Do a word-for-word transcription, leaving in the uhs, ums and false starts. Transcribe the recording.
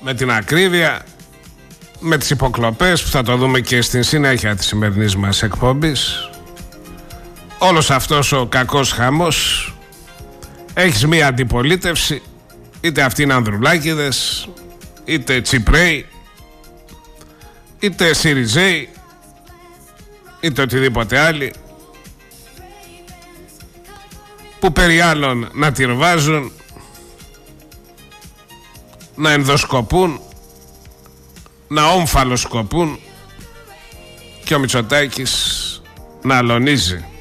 με την ακρίβεια, με τις υποκλοπές που θα το δούμε και στην συνέχεια της σημερινής μας εκπομπής. Όλος αυτός ο κακός χαμός. Έχεις μία αντιπολίτευση, είτε αυτοί είναι Ανδρουλάκηδες, είτε Τσιπρέοι, είτε Σιριζέοι, είτε οτιδήποτε άλλοι, που περί άλλων να τυρβάζουν, να ενδοσκοπούν, να όμφαλοσκοπούν και ο Μητσοτάκης να αλωνίζει.